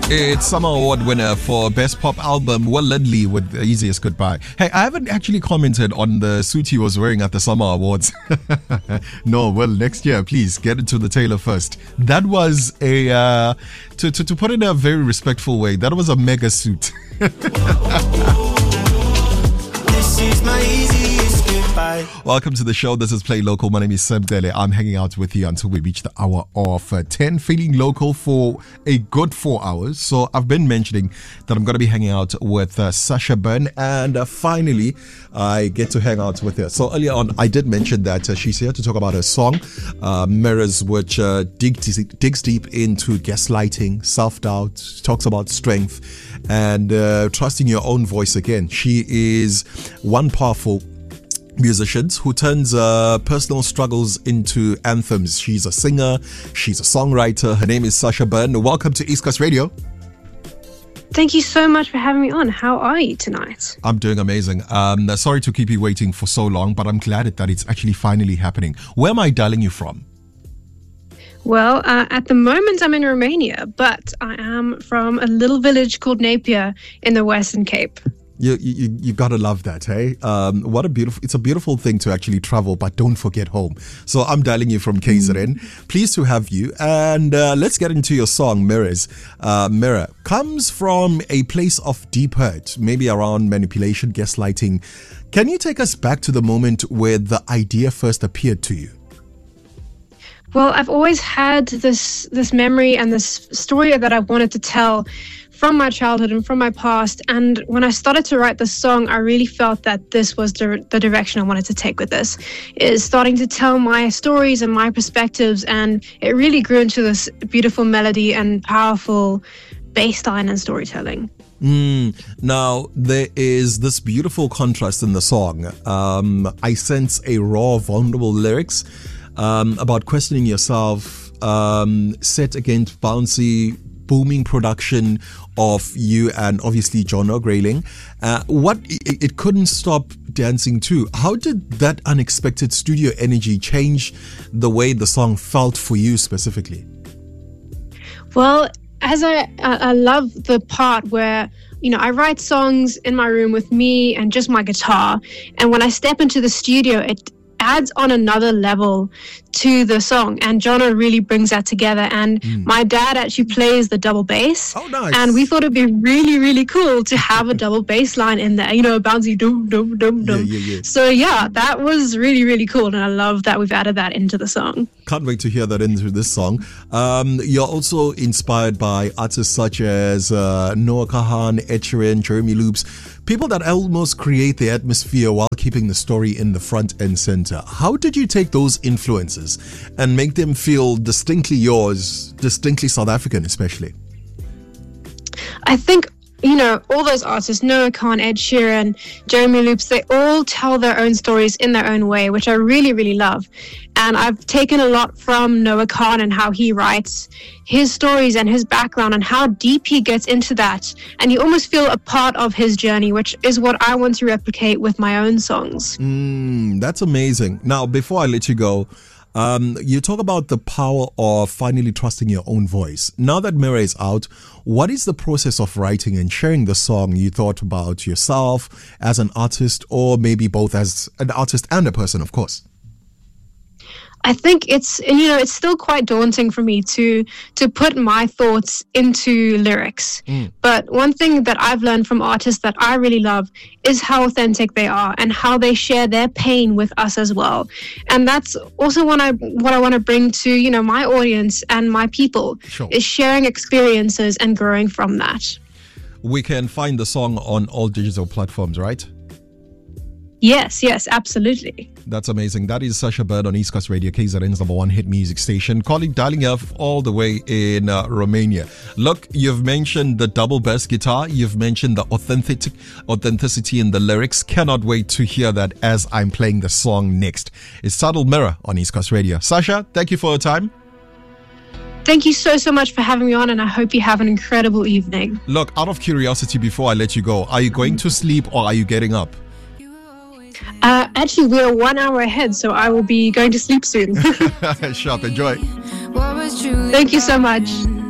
It's Summer Award winner for Best Pop Album, Will Lindley with The Easiest Goodbye. Hey, I haven't actually commented on the suit he was wearing at the Summer Awards. No, well, next year, please get into the tailor first. That was to put it in a very respectful way, that was a mega suit. This is my easiest goodbye. Welcome to the show. This is Play Local. My name is Sam Dele. I'm hanging out with you until we reach the hour of 10, feeling local for a good 4 hours. So I've been mentioning that I'm going to be hanging out with Sasha Byrne, and finally I get to hang out with her. So earlier on, I did mention that she's here to talk about her song, Mirrors, which digs deep into gaslighting, self-doubt, talks about strength, and trusting your own voice again. She is one powerful musician who turns personal struggles into anthems. She's a singer, she's a songwriter. Her name is Sasha Byrne. Welcome to East Coast Radio. Thank you so much for having me on. How are you tonight? I'm doing amazing. Sorry to keep you waiting for so long, but I'm glad that it's actually finally happening. Where am I dialing you from? Well, at the moment I'm in Romania, but I am from a little village called Napier in the Western Cape. You gotta love that, hey? It's a beautiful thing to actually travel, but don't forget home. So I'm dialing you from KZN. Pleased to have you. And let's get into your song, Mirrors. Mirror comes from a place of deep hurt, maybe around manipulation, gaslighting. Can you take us back to the moment where the idea first appeared to you? Well, I've always had this memory and this story that I wanted to tell from my childhood and from my past. And when I started to write the song, I really felt that this was the direction I wanted to take with this, is starting to tell my stories and my perspectives. And it really grew into this beautiful melody and powerful bass line and storytelling. Now, there is this beautiful contrast in the song. I sense a raw, vulnerable lyrics about questioning yourself, set against bouncy, booming production of you and obviously John O'Grayling. It couldn't stop dancing too. How did that unexpected studio energy change the way the song felt for you specifically? Well, as I love the part where, I write songs in my room with me and just my guitar. And when I step into the studio, it adds on another level to the song, and Jono really brings that together. And my dad actually plays the double bass. Oh, nice. And we thought it'd be really, really cool to have a double bass line in there, a bouncy dum dum dum dum. Yeah. So yeah, that was really, really cool, and I love that we've added that into the song. Can't wait to hear that into this song. You're also inspired by artists such as Noah Kahan, Ed Sheeran, Jeremy Loops, people that almost create the atmosphere while keeping the story in the front and center. How did you take those influences and make them feel distinctly yours, distinctly South African especially? I think, all those artists, Noah Kahan, Ed Sheeran, Jeremy Loops, they all tell their own stories in their own way, which I really, really love. And I've taken a lot from Noah Kahan and how he writes his stories and his background and how deep he gets into that. And you almost feel a part of his journey, which is what I want to replicate with my own songs. That's amazing. Now, before I let you go, you talk about the power of finally trusting your own voice. Now that Mirror is out, what is the process of writing and sharing the song you thought about yourself as an artist, or maybe both as an artist and a person, of course? I think it's still quite daunting for me to put my thoughts into lyrics. But one thing that I've learned from artists that I really love is how authentic they are and how they share their pain with us as well. And that's also what I want to bring to, my audience and my people, is sharing experiences and growing from that. We can find the song on all digital platforms, right? Yes, absolutely. That's amazing. That is Sasha Byrne on East Coast Radio, KZN's #1 hit music station, dialing up all the way in Romania. Look, you've mentioned the double bass guitar. You've mentioned the authenticity in the lyrics. Cannot wait to hear that as I'm playing the song next. It's Subtle Mirror on East Coast Radio. Sasha, thank you for your time. Thank you so much for having me on, and I hope you have an incredible evening. Look, out of curiosity, before I let you go, are you going to sleep or are you getting up? Actually, we're 1 hour ahead, so I will be going to sleep soon. Sharp, enjoy. Thank you so much.